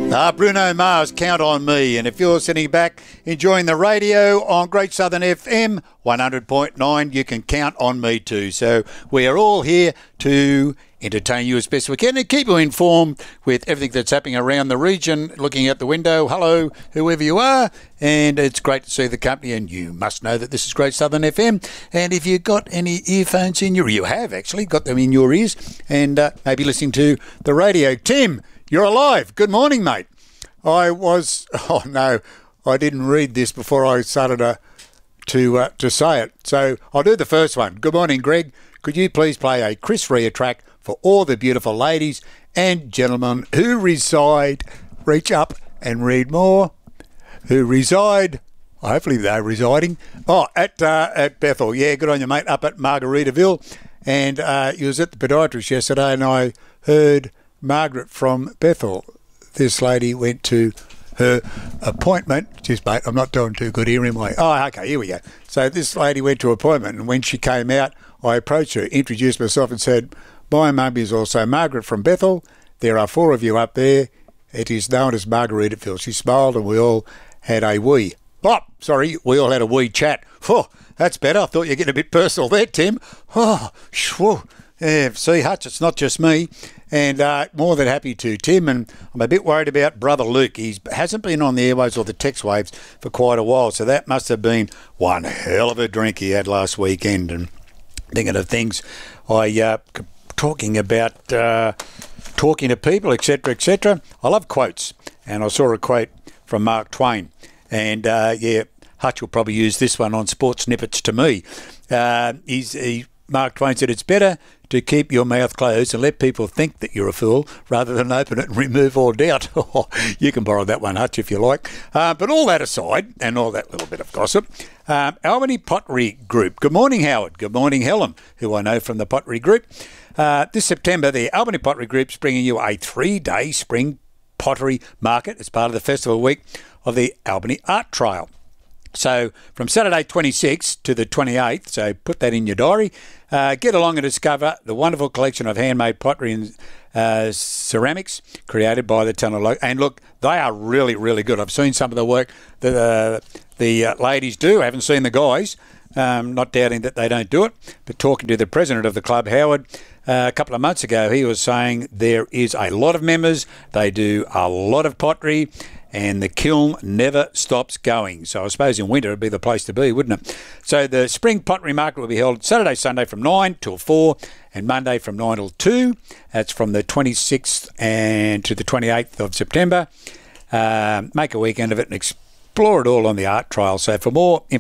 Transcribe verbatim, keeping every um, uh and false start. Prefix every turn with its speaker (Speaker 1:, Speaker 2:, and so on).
Speaker 1: Ah, Bruno Mars, Count on Me. And if you're sitting back enjoying the radio on Great Southern F M one hundred point nine, you can count on me too. So we are all here to entertain you as best we can and keep you informed with everything that's happening around the region. Looking out the window, hello, whoever you are, and it's great to see the company. And you must know that this is Great Southern F M. And if you've got any earphones in your, you have actually got them in your ears, and uh, maybe listening to the radio. Tim, you're alive. Good morning, mate. I was, oh no, I didn't read this before I started uh, to uh, to say it. So I'll do the first one. Good morning, Greg. Could you please play a Chris Rea track for all the beautiful ladies and gentlemen who reside, reach up and read more, who reside, hopefully they're residing, oh, at uh, at Bethel. Yeah, good on you, mate, up at Margaritaville. And uh, you was at the podiatrist yesterday and I heard Margaret from Bethel. This lady went to her appointment. Just, mate, I'm not doing too good here anyway. Oh, okay, here we go. So this lady went to appointment, and when she came out, I approached her, introduced myself and said, my mum is also Margaret from Bethel. There are four of you up there. It is known as Margaritaville. She smiled and we all had a wee. Oh, sorry, we all had a wee chat. Oh, that's better. I thought you were getting a bit personal there, Tim. Oh, shoo. Yeah, see, Hutch, it's not just me. And uh, more than happy to, Tim. And I'm a bit worried about brother Luke. He hasn't been on the airwaves or the text waves for quite a while. So that must have been one hell of a drink he had last weekend. And thinking of things, I uh, talking about uh, talking to people, et cetera, et cetera. I love quotes. And I saw a quote from Mark Twain. And, uh, yeah, Hutch will probably use this one on Sports Snippets to me. Uh, he's, he, Mark Twain said, it's better to keep your mouth closed and let people think that you're a fool rather than open it and remove all doubt. You can borrow that one, Hutch, if you like. Uh, but all that aside, and all that little bit of gossip, um, Albany Pottery Group. Good morning, Howard. Good morning, Helen, who I know from the Pottery Group. Uh, this September, the Albany Pottery Group's bringing you a three-day spring pottery market as part of the festival week of the Albany Art Trail. So from Saturday twenty-sixth to the twenty-eighth, so put that in your diary, uh, get along and discover the wonderful collection of handmade pottery and uh, ceramics created by the Tunnel. And look, they are really, really good. I've seen some of the work that uh, the uh, ladies do. I haven't seen the guys, um, not doubting that they don't do it. But talking to the president of the club, Howard, uh, a couple of months ago, he was saying there is a lot of members. They do a lot of pottery. And the kiln never stops going. So I suppose in winter it'd be the place to be, wouldn't it? So the spring pottery market will be held Saturday, Sunday from nine till four and Monday from nine till two. That's from the twenty-sixth and to the twenty-eighth of September. Uh, make a weekend of it and explore it all on the art trail. So for more information,